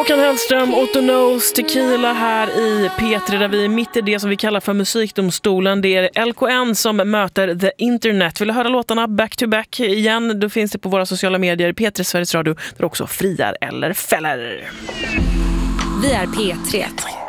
Håkan Hellström, Otto Knows, Tequila här i P3 där vi är mitt i det som vi kallar för musikdomstolen. Det är LKN som möter The Internet. Vill du höra låtarna back to back igen? Då finns det på våra sociala medier, P3 Sveriges Radio, där också friar eller fäller. Vi är P3.